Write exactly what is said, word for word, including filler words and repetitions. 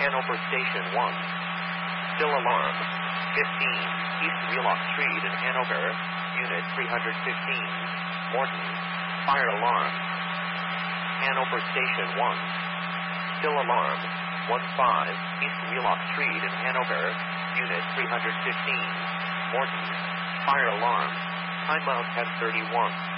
Hanover Station one. Still alarm. fifteen, East Wheelock Street in Hanover, Unit three hundred fifteen. Morton, fire alarm. Hanover Station one. Still alarm. fifteen, East Wheelock Street in Hanover, Unit three hundred fifteen. Morton, fire alarm. Timeout ten thirty-one.